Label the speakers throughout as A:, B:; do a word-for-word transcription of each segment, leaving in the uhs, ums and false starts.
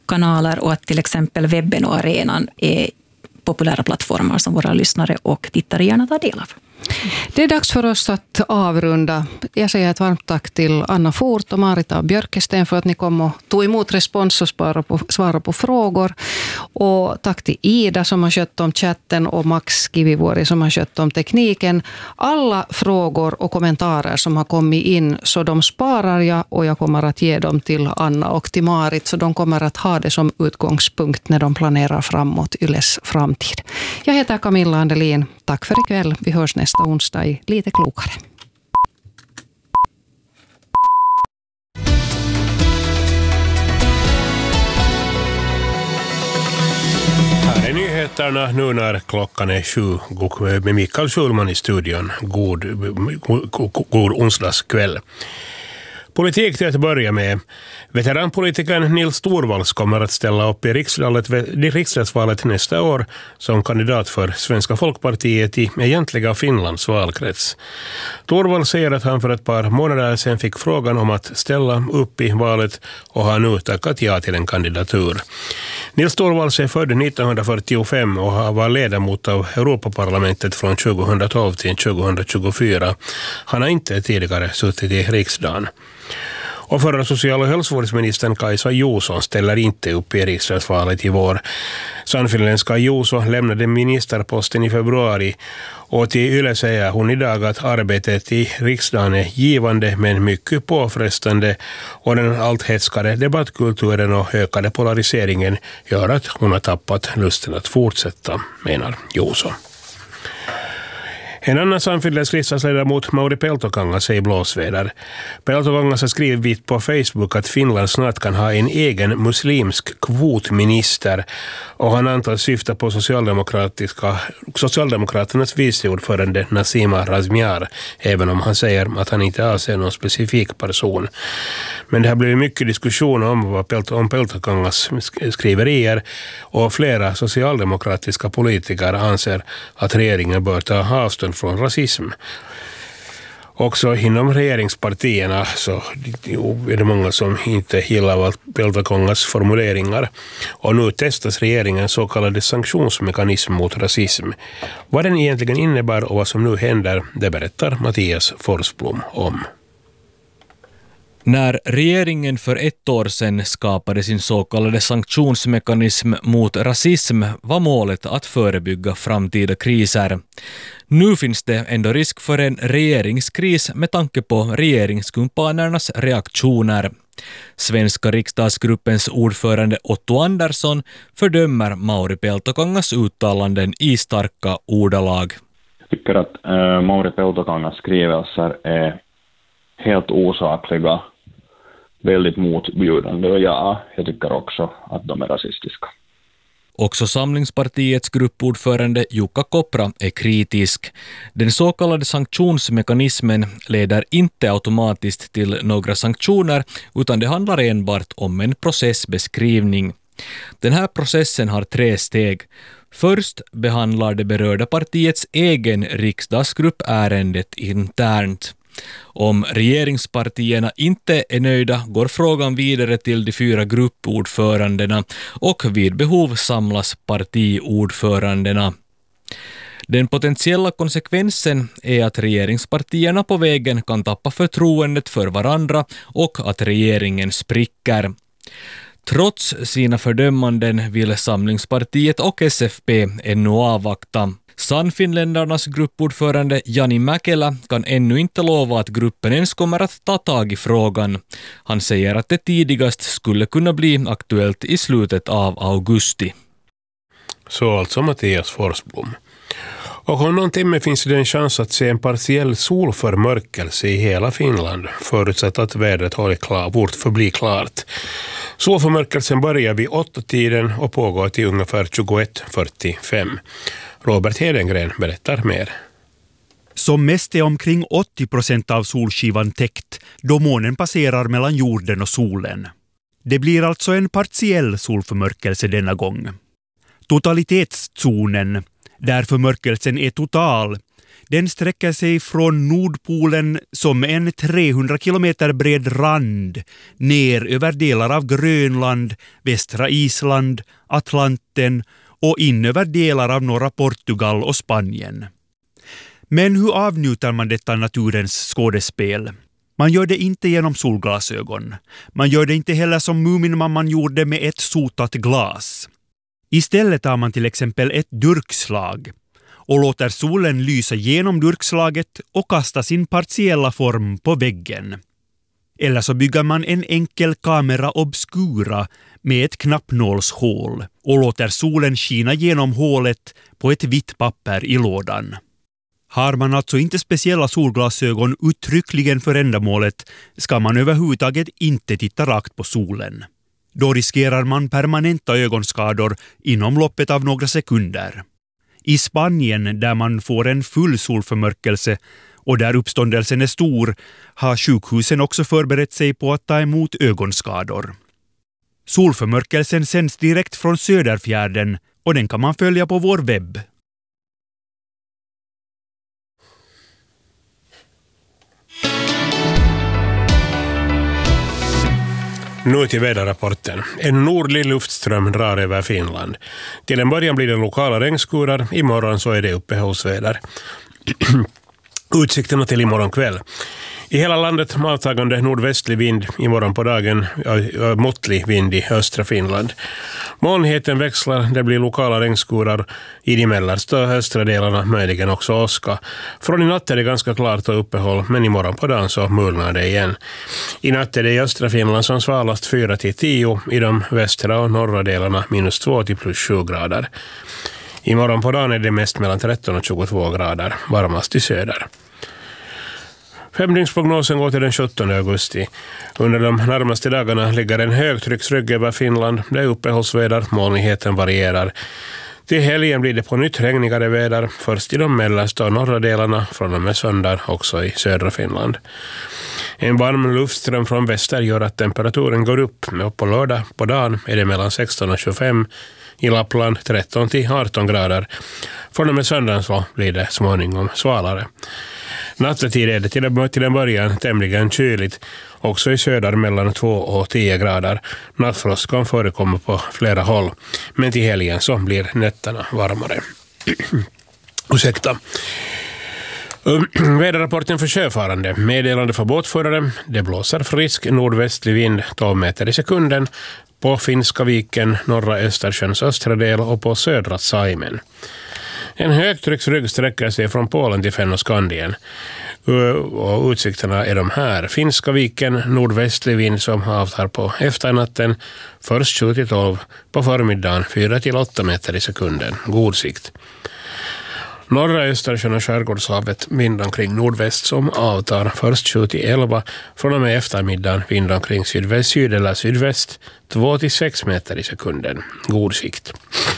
A: YouTube-kanaler och att till exempel webben och arenan är populära plattformar som våra lyssnare och tittare gärna tar del av.
B: Det är dags för oss att avrunda. Jag säger ett varmt tack till Anna Fort och Marita Björkesten för att ni kom och tog emot respons och svara på, svara på frågor. Och tack till Ida som har skött om chatten och Max Kivivuori som har skött om tekniken. Alla frågor och kommentarer som har kommit in, så de sparar jag och jag kommer att ge dem till Anna och till Marit, så de kommer att ha det som utgångspunkt när de planerar framåt Yles framtid. Jag heter Camilla Andelin. Tack för ikväll. Vi hörs nästa onsdag i Lite klokare.
C: Här är nyheterna nu när klockan är sju med Mikael Schulman i studion. God, god, god, god onsdagskväll. Politik till att börja med. Veteranpolitikern Nils Torvalds kommer att ställa upp i riksdagsvalet nästa år som kandidat för Svenska Folkpartiet i egentliga Finlands valkrets. Torvalds säger att han för ett par månader sedan fick frågan om att ställa upp i valet och har nu tackat ja till en kandidatur. Nils Torvalds är född nittonhundrafyrtiofem och har varit ledamot av Europaparlamentet från tjugohundratolv till tjugohundratjugofyra. Han har inte tidigare suttit i riksdagen. Och förra social- och hälsovårdsministern Kaisa Juuso ställer inte upp i riksdagsvalet i vår. Sannfinländska Juuso lämnade ministerposten i februari och till Yle säger hon idag att arbetet i riksdagen är givande men mycket påfrestande och den allt hetskare debattkulturen och ökade polariseringen gör att hon har tappat lusten att fortsätta, menar Juuso. En annan Sannfinländsk riksdagsledamot, Mauri Peltokangas, är i blåsväder. Peltokangas har skrivit på Facebook att Finland snart kan ha en egen muslimsk kvotminister och han antar syfta på socialdemokratiska, Socialdemokraternas viceordförande Nasima Razmyar, även om han säger att han inte avser någon specifik person. Men det har blivit mycket diskussion om vad Pelto, om Peltokangas skriverier och flera socialdemokratiska politiker anser att regeringen bör ta avstånd från rasism. Också inom regeringspartierna så är det många som inte gillar Peltokangas formuleringar. Och nu testas regeringens så kallade sanktionsmekanism mot rasism. Vad den egentligen innebär och vad som nu händer, det berättar Mattias Forsblom om.
D: När regeringen för ett år sedan skapade sin så kallade sanktionsmekanism mot rasism var målet att förebygga framtida kriser. Nu finns det ändå risk för en regeringskris med tanke på regeringskumpanernas reaktioner. Svenska riksdagsgruppens ordförande Otto Andersson fördömer Mauri Peltokangas uttalanden i starka ordalag.
E: Jag tycker att äh, Mauri Peltokangas skrivelser är helt osakliga, väldigt motbjudande och ja, jag tycker också att de är rasistiska.
D: Också Samlingspartiets gruppordförande Jukka Kopra är kritisk. Den så kallade sanktionsmekanismen leder inte automatiskt till några sanktioner utan det handlar enbart om en processbeskrivning. Den här processen har tre steg. Först behandlar det berörda partiets egen riksdagsgrupp ärendet internt. Om regeringspartierna inte är nöjda går frågan vidare till de fyra gruppordförandena och vid behov samlas partiordförandena. Den potentiella konsekvensen är att regeringspartierna på vägen kan tappa förtroendet för varandra och att regeringen spricker. Trots sina fördömanden vill Samlingspartiet och S F P ännu avvakta. Sannfinländarnas gruppordförande Jani Mäkelä kan ännu inte lova att gruppen ens kommer att ta tag i frågan. Han säger att det tidigast skulle kunna bli aktuellt i slutet av augusti.
C: Så alltså Mattias Forsblom. Och om någon timme finns det en chans att se en partiell solförmörkelse i hela Finland, förutsatt att vädret håller klar, vårt förblir klart. Solförmörkelsen börjar vid åtta tiden och pågår till ungefär tjugoett fyrtiofem. Robert Hedengren berättar mer.
F: Som mest är omkring åttio procent av solskivan täckt då månen passerar mellan jorden och solen. Det blir alltså en partiell solförmörkelse denna gång. Totalitetszonen, där förmörkelsen är total, Den sträcker sig från Nordpolen som en trehundra kilometer bred rand ner över delar av Grönland, västra Island, Atlanten och in över delar av norra Portugal och Spanien. Men hur avnjuter man detta naturens skådespel? Man gör det inte genom solglasögon. Man gör det inte heller som Muminmamman gjorde med ett sotat glas. Istället tar man till exempel ett durkslag och låter solen lysa genom durkslaget och kasta sin partiella form på väggen. Eller så bygger man en enkel kamera obscura med ett knappnålshål och låter solen skina genom hålet på ett vitt papper i lådan. Har man alltså inte speciella solglasögon uttryckligen för ändamålet ska man överhuvudtaget inte titta rakt på solen. Då riskerar man permanenta ögonskador inom loppet av några sekunder. I Spanien, där man får en full solförmörkelse och där uppståndelsen är stor, har sjukhusen också förberett sig på att ta emot ögonskador. Solförmörkelsen sänds direkt från Söderfjärden och den kan man följa på vår webb.
C: Nu till väderrapporten. En nordlig luftström drar över Finland. Till en början blir det lokala regnskurar. Imorgon så är det uppehållsväder. Utsikterna till imorgon kväll. I hela landet avtagande nordvästlig vind imorgon på dagen, måttlig vind i östra Finland. Molnigheten växlar, det blir lokala regnskurar i de mellersta och östra delarna, möjligen också åska. Från i natt är det ganska klart och uppehåll, men imorgon på dagen så mulnar det igen. I natt är det i östra Finland som svalast fyra till tio, i de västra och norra delarna minus två till plus sju grader. Imorgon på dagen är det mest mellan tretton och tjugotvå grader, varmast i söder. Femdygnsprognosen går till den sjuttonde augusti. Under de närmaste dagarna ligger en högtrycksrygg över Finland. Det är uppehållsväder, molnigheten varierar. Till helgen blir det på nytt regnigare väder, först i de mellersta och norra delarna, från och med söndag också i södra Finland. En varm luftström från väster gör att temperaturen går upp, och på lördag på dagen är det mellan sexton och tjugofem, i Lappland tretton till arton grader. Från och med söndagen så blir det småningom svalare. Nattetid är det till, till en början tämligen kyligt, också i söder mellan två och tio grader. Nattfrost kan förekomma på flera håll, men till helgen så blir nätterna varmare. Ursäkta. Väderrapporten för sjöfarande. Meddelande för båtförare. Det blåser frisk nordvästlig vind tolv meter i sekunden på Finska viken, norra Östersjöns östra del och på södra Saimen. En högtrycksrygg sträcker sig från Polen till Fennoskandien. Och utsikterna är de här. Finska viken, nordvästlig vind som avtar på efternatten. Först sju till tolv, på förmiddagen fyra till åtta meter i sekunden. God sikt. Norra Östersjön och skärgårdshavet vind omkring nordväst som avtar först sju till elva. Från och med eftermiddagen vind omkring sydväst, syd eller sydväst två till sex meter i sekunden. God sikt.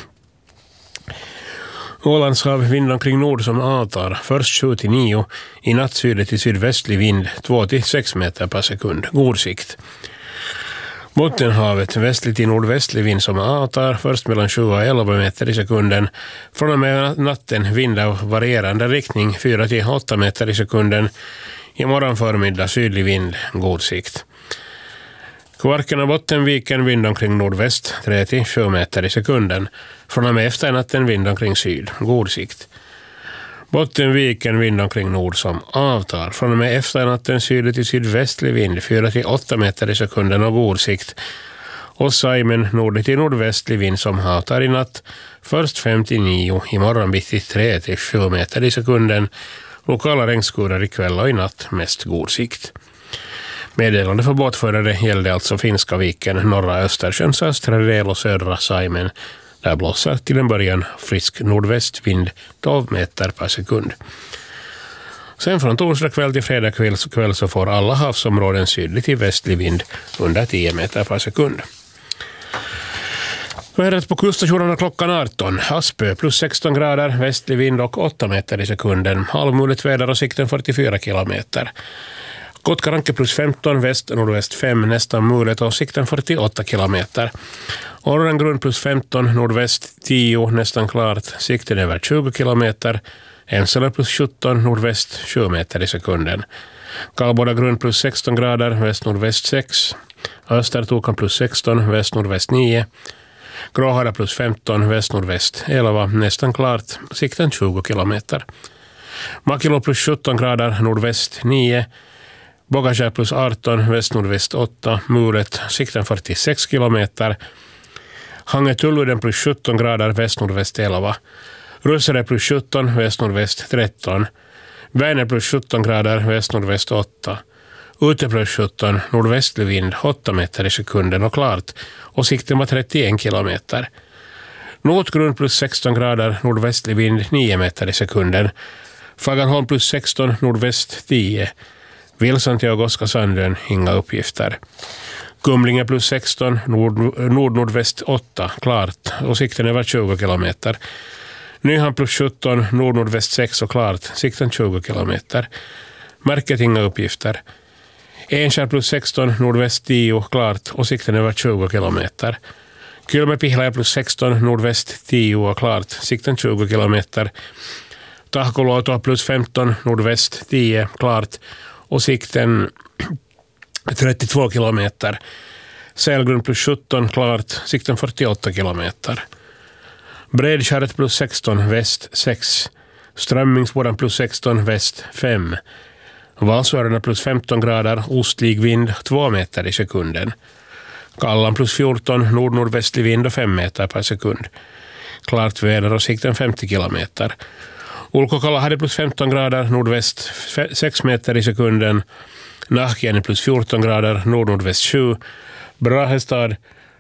C: Ålandshav vind omkring nord som avtar först sju till nio, i natt syd till sydvästlig vind två till sex meter per sekund. God sikt. Bottenhavet västlig till nordvästlig vind som avtar först mellan sju och elva meter i sekunden. Från och med natten vind av varierande riktning fyra till åtta meter i sekunden. Imorgon förmiddag sydlig vind. God sikt. Kvarken och Bottenviken vind omkring nordväst tre till sju meter i sekunden. Från och med efternatten vind omkring syd. God sikt. Bottenviken vind omkring nord som avtar. Från och med efternatten syd till sydvästlig vind fyra till åtta meter i sekunden och god sikt. Och Saimen nord till nordvästlig vind som avtar i natt. Först fem till nio, imorgon bitti tre till sju meter i sekunden. Lokala regnskurar ikväll och i natt, mest god sikt. Meddelande för båtförare gällde alltså Finska viken, norra Östersjöns östra del och södra Saimen. Där blåser till en början frisk nordvästvind tolv meter per sekund. Sen från torsdag kväll till fredag kväll så får alla havsområden sydlig till västlig vind under tio meter per sekund. Vädret på kuststationerna klockan arton. Aspö plus sexton grader, västlig vind och åtta meter i sekunden. Halvmulet väder och sikten fyrtiofyra kilometer. Kotkaranke plus femton, väst nordväst fem, nästan mulet och sikten fyrtioåtta kilometer. Orrengrund plus femton, nordväst tio, nästan klart, sikten över tjugo kilometer. Ensala plus sjutton, nordväst sju meter i sekunden. Kallboda grund plus sexton grader, väst-nordväst sex. Östertokan plus sexton, väst-nordväst nio. Gråhara plus femton, väst-nordväst elva. Nästan klart, sikten tjugo kilometer. Makilo plus sjutton grader, nordväst nio. Bogakär plus arton, väst-nordväst åtta. Muret, sikten fyrtiosex kilometer. Hange-Tulluden plus sjutton grader, väst-nordväst elva. Russare plus sjutton, väst-nordväst tretton. Väner plus sjutton grader, väst-nordväst åtta. Ute plus sjutton, nordvästlig vind åtta meter i sekunden och klart. Och sikten var trettioen kilometer. Notgrund plus sexton grader, nordvästlig vind nio meter i sekunden. Fagerholm plus sexton, nordväst tio. Vilsan till Oskar-Sandön, inga uppgifter. Kumlinge plus sexton, nord, nord-nordväst åtta, klart. Och sikten över tjugo kilometer. Nyhamn plus sjutton, nord-nordväst sex och klart. Sikten tjugo kilometer. Märket inga uppgifter. Enskär plus sexton, nordväst tio, klart. Och sikten över tjugo kilometer. Kylmäpihlä plus sexton, nordväst tio och klart. Sikten tjugo kilometer. Tahkoluoto plus femton, nordväst tio, klart. Och sikten trettiotvå kilometer. Sälgrund plus sjutton, klart. Sikten fyrtioåtta kilometer. Bredskäret plus sexton, väst sex. Strömmingsbodan plus sexton, väst fem. Valsöarna plus femton grader, ostlig vind två meter i sekunden. Kallan plus fjorton, nord-nordvästlig vind och fem meter per sekund. Klart väder och sikten femtio kilometer. Ulkokalla hade plus femton grader, nordväst sex meter i sekunden. Nahkiani plus fjorton grader, nord-nordväst sju. Brahestad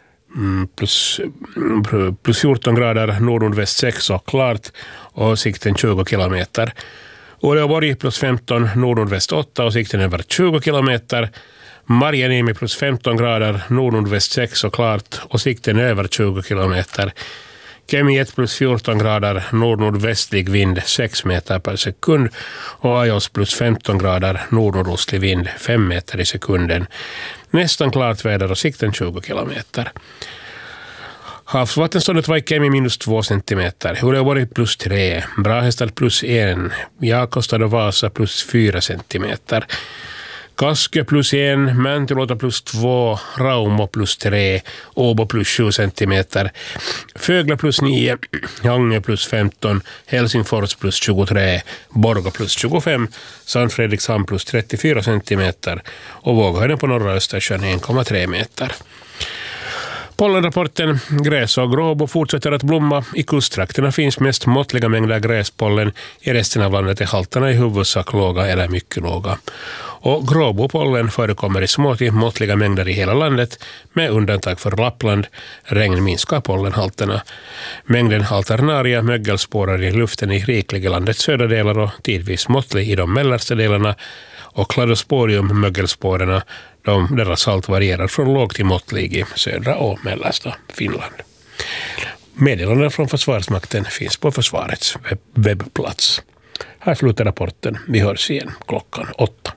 C: plus, plus fjorton grader, nord-nordväst sex och klart. Och sikten tjugo kilometer. Uleåborg plus femton, nord-nordväst åtta och sikten över tjugo kilometer. Marjaniemi plus femton grader, nord-nordväst sex och klart och sikten över tjugo kilometer. Kemi ett plus fjorton grader, nord-nordvästlig vind sex meter per sekund och Ajos plus femton grader, nord-nordostlig vind fem meter i sekunden. Nästan klart väder och sikten tjugo kilometer. Havsvattenståndet var i Kemi minus två centimeter, Uleåborg plus tre, Brahestad plus en, Jakobstad och Vasa plus fyra centimeter. Kaske plus en, Mäntyluoto plus två, Raumo plus tre, Åbo plus sju centimeter, Fögla plus nio, Hange plus femton, Helsingfors plus tjugotre, Borgo plus tjugofem, Sankt Fredrikshamn plus trettiofyra centimeter och våghöjden på norra Östersjön en komma tre meter. Pollenrapporten: gräs och gråbo fortsätter att blomma. I kusttrakterna finns mest måttliga mängder gräspollen. I resten av landet är halterna i huvudsak låga eller mycket låga. Och gråbopollen förekommer i små till måttliga mängder i hela landet, med undantag för Lappland. Regn minskar pollenhalterna. Mängden alternaria mögelspårar i luften i rikliga landets södra delar och tidvis måttlig i de mellersta delarna. Och kladosporium mögelspårarna, de, deras halt varierar från låg till måttlig i södra och mellersta Finland. Meddelanden från Försvarsmakten finns på försvarets webb- webbplats. Här slutar rapporten. Vi hörs igen klockan åtta.